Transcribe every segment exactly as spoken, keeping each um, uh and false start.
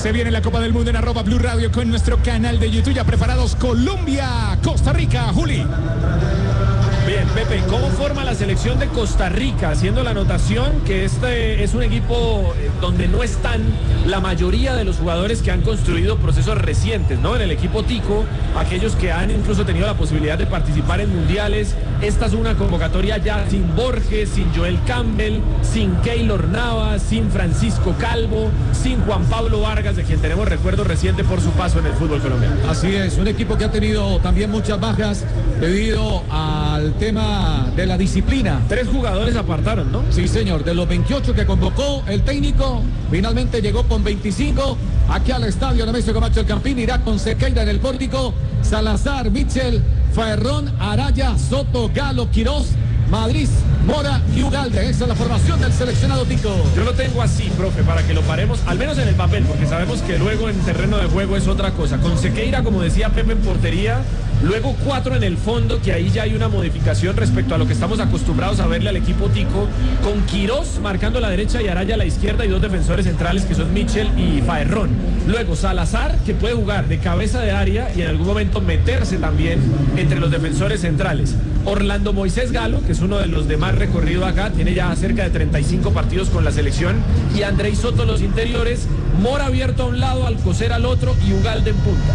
Se viene la Copa del Mundo en arroba Blue Radio con nuestro canal de YouTube. Ya preparados Colombia, Costa Rica, Juli. Bien, Pepe, ¿cómo forma la selección de Costa Rica? Haciendo la anotación que este es un equipo donde no están la mayoría de los jugadores que han construido procesos recientes, ¿no? En el equipo Tico, aquellos que han incluso tenido la posibilidad de participar en mundiales. Esta es una convocatoria ya sin Borges, sin Joel Campbell, sin Keylor Navas, sin Francisco Calvo, sin Juan Pablo Vargas, de quien tenemos recuerdo reciente por su paso en el fútbol colombiano. Así es, un equipo que ha tenido también muchas bajas debido al tema de la disciplina. Tres jugadores apartaron, ¿no? Sí, señor, de los veintiocho que convocó el técnico, finalmente llegó con veinticinco aquí al estadio Nemesio Camacho El Campín. Irá con Sequeira en el pórtico, Salazar, Mitchell, Ferrón, Araya, Soto, Galo, Quirós, Madrid, Mora y Ugalde. Esa es la formación del seleccionado Tico. Yo lo tengo así, profe, para que lo paremos, al menos en el papel, porque sabemos que luego en terreno de juego es otra cosa. Con Sequeira, como decía Pepe, en portería. Luego cuatro en el fondo, que ahí ya hay una modificación respecto a lo que estamos acostumbrados a verle al equipo Tico. Con Quirós marcando la derecha y Araya a la izquierda, y dos defensores centrales que son Mitchell y Ferrón. Luego Salazar, que puede jugar de cabeza de área y en algún momento meterse también entre los defensores centrales. Orlando Moisés Galo, que es uno de los de más recorrido acá, tiene ya cerca de treinta y cinco partidos con la selección. Y Andrei Soto los interiores, Mora abierto a un lado, Alcocer al otro y Ugalde en punta.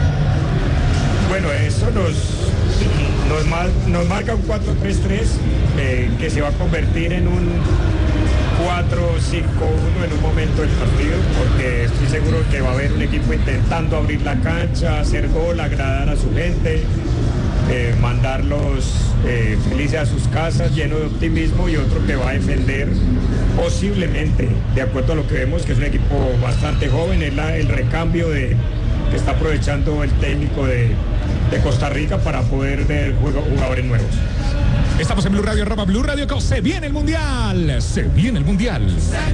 Bueno, eso nos, nos, mar, nos marca un cuatro tres tres eh, que se va a convertir en un cuatro cinco uno en un momento del partido, porque estoy seguro que va a haber un equipo intentando abrir la cancha, hacer gol, agradar a su gente, eh, mandarlos eh, felices a sus casas, lleno de optimismo, y otro que va a defender posiblemente, de acuerdo a lo que vemos, que es un equipo bastante joven. Es la, el recambio de, que está aprovechando el técnico de, de Costa Rica para poder ver jugadores nuevos. Estamos en Blue Radio, arroba Blue Radio. Se viene el Mundial. Se viene el Mundial.